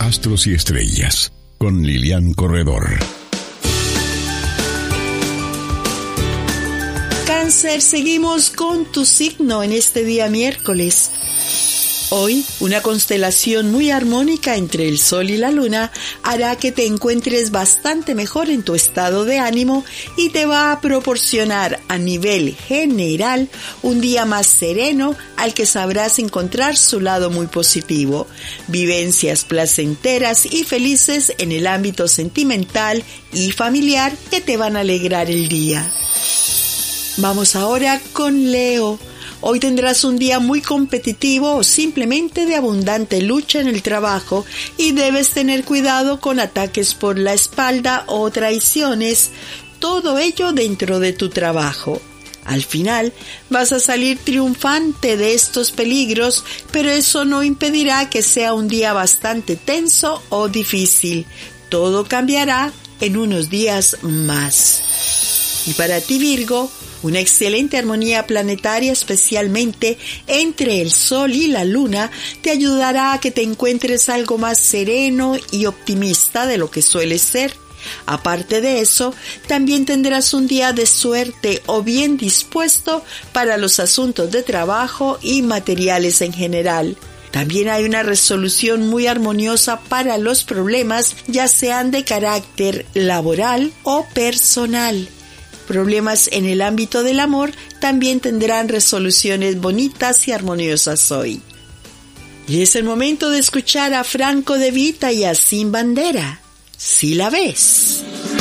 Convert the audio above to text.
Astros y Estrellas, con Lilian Corredor. Cáncer, seguimos con tu signo en este día miércoles. Hoy, una constelación muy armónica entre el Sol y la Luna hará que te encuentres bastante mejor en tu estado de ánimo y te va a proporcionar a nivel general un día más sereno al que sabrás encontrar su lado muy positivo. Vivencias placenteras y felices en el ámbito sentimental y familiar que te van a alegrar el día. Vamos ahora con Leo. Hoy tendrás un día muy competitivo o simplemente de abundante lucha en el trabajo y debes tener cuidado con ataques por la espalda o traiciones, todo ello dentro de tu trabajo. Al final vas a salir triunfante de estos peligros, pero eso no impedirá que sea un día bastante tenso o difícil. Todo cambiará en unos días más. Y para ti, Virgo, una excelente armonía planetaria, especialmente entre el Sol y la Luna, te ayudará a que te encuentres algo más sereno y optimista de lo que sueles ser. Aparte de eso, también tendrás un día de suerte o bien dispuesto para los asuntos de trabajo y materiales en general. También hay una resolución muy armoniosa para los problemas, ya sean de carácter laboral o personal. Problemas en el ámbito del amor también tendrán resoluciones bonitas y armoniosas hoy. Y es el momento de escuchar a Franco De Vita y a Sin Bandera, Si la ves.